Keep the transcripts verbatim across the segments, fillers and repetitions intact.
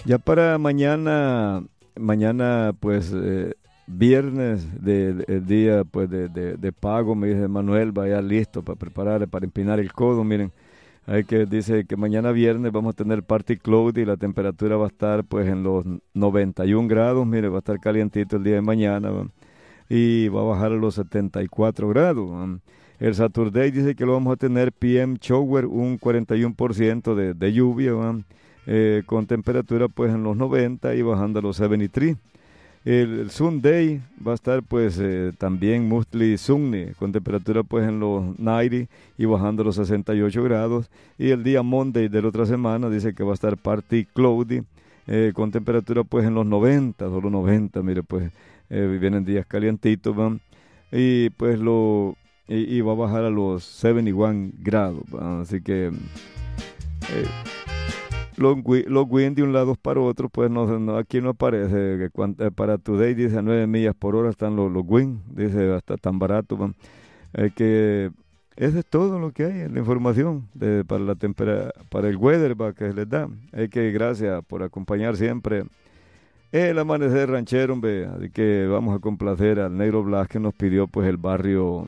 Ya para mañana, mañana pues eh, viernes, de, de- el día pues de, de- de pago, me dice Manuel, vaya listo para preparar, para empinar el codo, miren. Hay que dice que mañana viernes vamos a tener party cloud y la temperatura va a estar pues en los noventa y un grados, mire, va a estar calientito el día de mañana, ¿va? Y va a bajar a los setenta y cuatro grados. ¿Va? El Saturday dice que lo vamos a tener P M shower, un cuarenta y uno por ciento de, de lluvia, ¿va? Eh, con temperatura pues en los noventa y bajando a los setenta y tres. El, el Sunday va a estar pues eh, también mostly sunny, con temperatura pues en los noventa y bajando a los sesenta y ocho grados. Y el día Monday de la otra semana dice que va a estar party cloudy, eh, con temperatura pues en los noventa, solo noventa, mire pues eh, vienen días calientitos, ¿va? Y pues lo y, y va a bajar a los setenta y uno grados, ¿va? Así que eh, los, wi- los wind de un lado para otro, pues no, no- aquí no aparece. Que cuan- eh, para Today dice a nueve millas por hora están los, los wind, dice hasta tan barato. ¿Va? Eh, que eso es todo lo que hay en la información de, para la tempera, para el weather, ¿va? Que les da. Es que gracias por acompañar siempre el amanecer ranchero, hombre. Así que vamos a complacer al Negro Blas que nos pidió pues el barrio,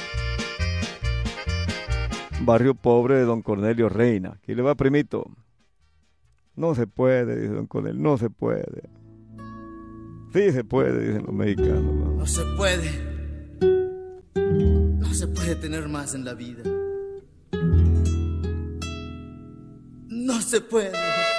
barrio pobre de Don Cornelio Reina. Aquí le va, primito. No se puede, dice Don Cornelio, no se puede. Sí se puede, dicen los mexicanos. No ¿Va? se puede, no se puede tener más en la vida. No se puede.